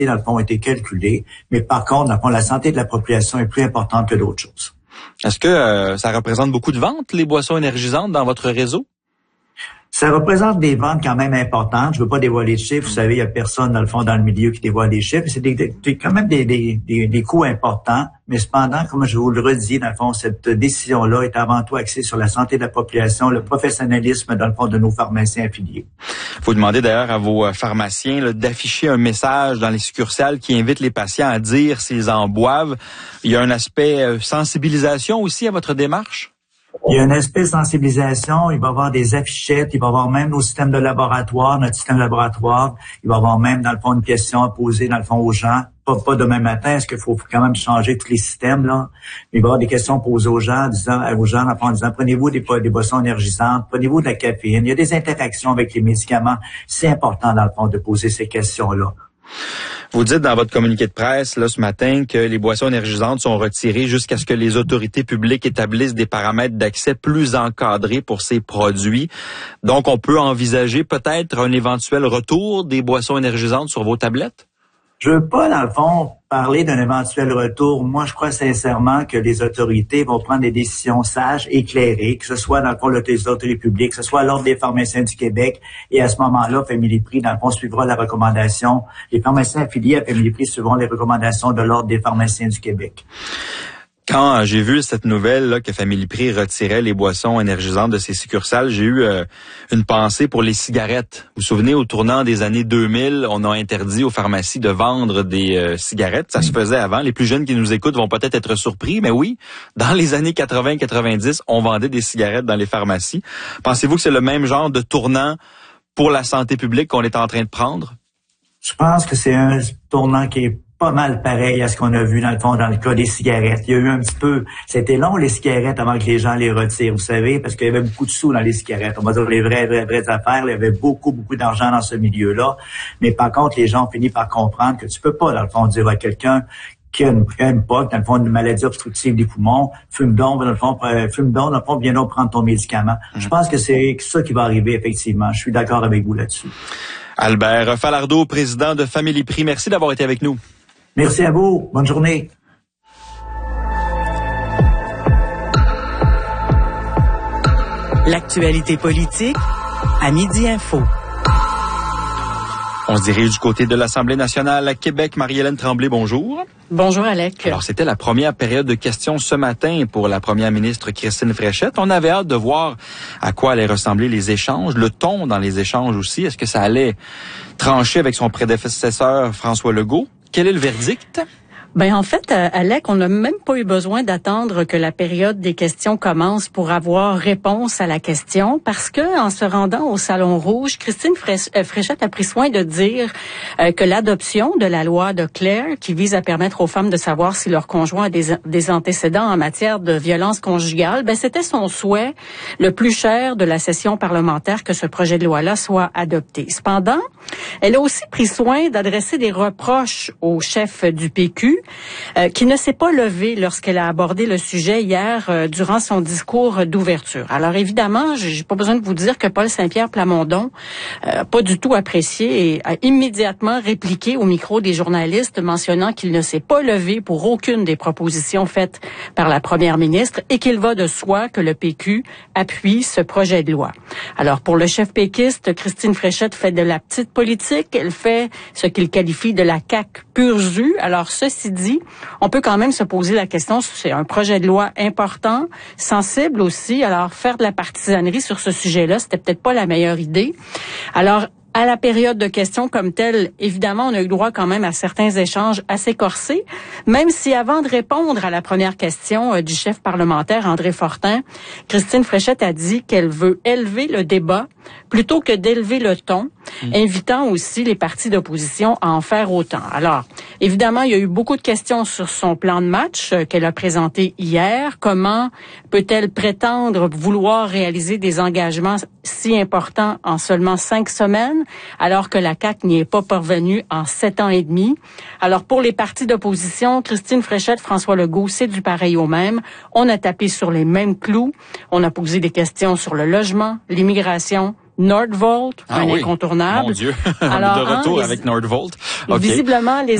dans le fond, ont été calculées. Mais par contre, dans le fond, la santé de la population est plus importante que d'autres choses. Est-ce que ça représente beaucoup de ventes, les boissons énergisantes, dans votre réseau? Ça représente des ventes quand même importantes. Je veux pas dévoiler de chiffres. Vous savez, il y a personne, dans le fond, dans le milieu qui dévoile des chiffres. C'est quand même des coûts importants. Mais cependant, comme je vous le redis, dans le fond, cette décision-là est avant tout axée sur la santé de la population, le professionnalisme, dans le fond, de nos pharmaciens affiliés. Faut demander d'ailleurs à vos pharmaciens là, d'afficher un message dans les succursales qui invite les patients à dire s'ils en boivent. Il y a un aspect sensibilisation aussi à votre démarche? Il y a un aspect sensibilisation, il va y avoir des affichettes, il va y avoir même nos systèmes de laboratoire, notre système de laboratoire, il va y avoir même, dans le fond, une question à poser, dans le fond, aux gens. Pas demain matin, est-ce qu'il faut quand même changer tous les systèmes, là? Mais il va y avoir des questions posées aux gens, en disant, prenez-vous des boissons énergisantes, prenez-vous de la caféine. Il y a des interactions avec les médicaments. C'est important, dans le fond, de poser ces questions-là. Vous dites dans votre communiqué de presse là ce matin que les boissons énergisantes sont retirées jusqu'à ce que les autorités publiques établissent des paramètres d'accès plus encadrés pour ces produits. Donc, on peut envisager peut-être un éventuel retour des boissons énergisantes sur vos tablettes? Je veux pas, dans le fond, parler d'un éventuel retour. Moi, je crois sincèrement que les autorités vont prendre des décisions sages, éclairées, que ce soit dans le fond les autorités publiques, que ce soit l'Ordre des pharmaciens du Québec. Et à ce moment-là, Family Prix, dans le fond, suivra la recommandation. Les pharmaciens affiliés à Family Prix suivront les recommandations de l'Ordre des pharmaciens du Québec. Quand j'ai vu cette nouvelle là, que Family Prix retirait les boissons énergisantes de ses succursales, j'ai eu une pensée pour les cigarettes. Vous vous souvenez, au tournant des années 2000, on a interdit aux pharmacies de vendre des cigarettes. Ça se faisait avant. Les plus jeunes qui nous écoutent vont peut-être être surpris, mais oui, dans les années 80-90, on vendait des cigarettes dans les pharmacies. Pensez-vous que c'est le même genre de tournant pour la santé publique qu'on est en train de prendre? Je pense que c'est un tournant qui est pas mal pareil à ce qu'on a vu dans le fond dans le cas des cigarettes. Il y a eu un petit peu, c'était long les cigarettes avant que les gens les retirent, vous savez, parce qu'il y avait beaucoup de sous dans les cigarettes. On va dire les vraies affaires. Il y avait beaucoup d'argent dans ce milieu-là. Mais par contre, les gens ont fini par comprendre que tu peux pas, dans le fond, dire à quelqu'un qui n'aime pas, dans le fond, une maladie obstructive des poumons, fume donc, dans le fond, viens donc prendre ton médicament. Je pense que c'est ça qui va arriver, effectivement. Je suis d'accord avec vous là-dessus. Albert Falardeau, président de Family Prix, merci d'avoir été avec nous. Merci à vous. Bonne journée. L'actualité politique à Midi Info. On se dirige du côté de l'Assemblée nationale à Québec. Marie-Hélène Tremblay, bonjour. Bonjour, Alec. Alors, c'était la première période de questions ce matin pour la première ministre Christine Fréchette. On avait hâte de voir à quoi allaient ressembler les échanges, le ton dans les échanges aussi. Est-ce que ça allait trancher avec son prédécesseur François Legault? Quel est le verdict? Ben en fait, Alec, on n'a même pas eu besoin d'attendre que la période des questions commence pour avoir réponse à la question, parce que en se rendant au Salon Rouge, Christine Fréchette a pris soin de dire que l'adoption de la loi de Claire, qui vise à permettre aux femmes de savoir si leur conjoint a des antécédents en matière de violence conjugale, ben c'était son souhait le plus cher de la session parlementaire que ce projet de loi-là soit adopté. Cependant, elle a aussi pris soin d'adresser des reproches au chef du PQ, qui ne s'est pas levée lorsqu'elle a abordé le sujet hier durant son discours d'ouverture. Alors évidemment, j'ai pas besoin de vous dire que Paul Saint-Pierre Plamondon pas du tout apprécié et a immédiatement répliqué au micro des journalistes mentionnant qu'il ne s'est pas levé pour aucune des propositions faites par la première ministre et qu'il va de soi que le PQ appuie ce projet de loi. Alors pour le chef péquiste, Christine Fréchette fait de la petite politique, elle fait ce qu'il qualifie de la CAQ pur jus. Alors ceci dit, on peut quand même se poser la question, c'est un projet de loi important, sensible aussi, alors faire de la partisanerie sur ce sujet-là, c'était peut-être pas la meilleure idée. Alors, à la période de questions comme telle, évidemment, on a eu droit quand même à certains échanges assez corsés, même si avant de répondre à la première question du chef parlementaire André Fortin, Christine Fréchette a dit qu'elle veut élever le débat plutôt que d'élever le ton, invitant aussi les partis d'opposition à en faire autant. Alors, évidemment, il y a eu beaucoup de questions sur son plan de match qu'elle a présenté hier. Comment peut-elle prétendre vouloir réaliser des engagements si importants en seulement 5 semaines, alors que la CAQ n'y est pas parvenue en 7 ans et demi? Alors, pour les partis d'opposition, Christine Fréchette, François Legault, c'est du pareil au même. On a tapé sur les mêmes clous. On a posé des questions sur le logement, l'immigration, Nordvolt, un oui. incontournable. Mon Dieu, Alors, de retour avec Nordvolt. Visiblement, les